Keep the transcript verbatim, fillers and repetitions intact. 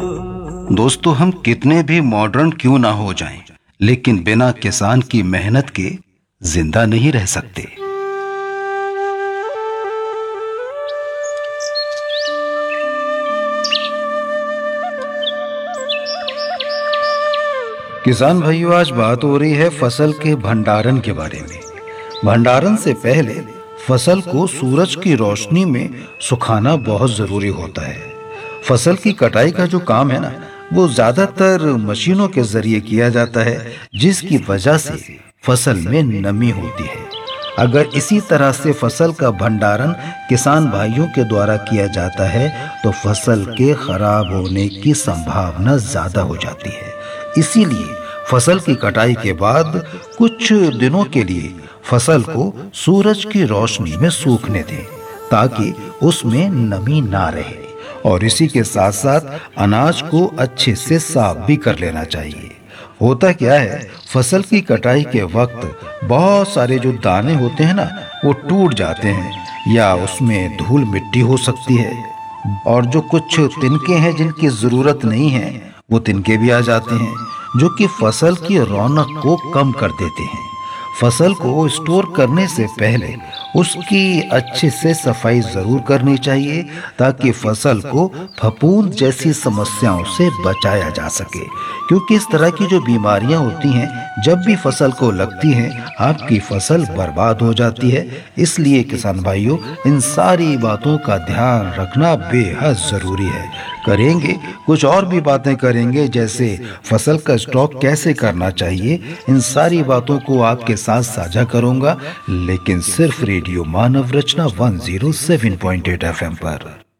दोस्तों, हम कितने भी मॉडर्न क्यों ना हो जाएं, लेकिन बिना किसान की मेहनत के जिंदा नहीं रह सकते। किसान भाइयों, आज बात हो रही है फसल के भंडारण के बारे में। भंडारण से पहले फसल को सूरज की रोशनी में सुखाना बहुत जरूरी होता है। फसल की कटाई का जो काम है ना, वो ज्यादातर मशीनों के जरिए किया जाता है, जिसकी वजह से फसल में नमी होती है। अगर इसी तरह से फसल का भंडारण किसान भाइयों के द्वारा किया जाता है तो फसल के खराब होने की संभावना ज्यादा हो जाती है। इसीलिए फसल की कटाई के बाद कुछ दिनों के लिए फसल को सूरज की रोशनी में सूखने दें, ताकि उसमें नमी ना रहे। और इसी के साथ साथ अनाज को अच्छे से साफ भी कर लेना चाहिए। होता क्या है, फसल की कटाई के वक्त बहुत सारे जो दाने होते हैं ना, वो टूट जाते हैं या उसमें धूल मिट्टी हो सकती है। और जो कुछ तिनके हैं जिनकी जरूरत नहीं है, वो तिनके भी आ जाते हैं, जो कि फसल की रौनक को कम कर देते हैं। फसल को स्टोर करने से पहले उसकी अच्छे से सफाई जरूर करनी चाहिए, ताकि फसल को फफूंद जैसी समस्याओं से बचाया जा सके। क्योंकि इस तरह की जो बीमारियां होती हैं, जब भी फसल को लगती हैं, आपकी फसल बर्बाद हो जाती है। इसलिए किसान भाइयों, इन सारी बातों का ध्यान रखना बेहद जरूरी है। करेंगे कुछ और भी बातें करेंगे, जैसे फसल का स्टॉक कैसे करना चाहिए। इन सारी बातों को आपके साथ साझा करूंगा, लेकिन सिर्फ रेडियो मानव रचना एक सौ सात पॉइंट आठ एफ एम पर।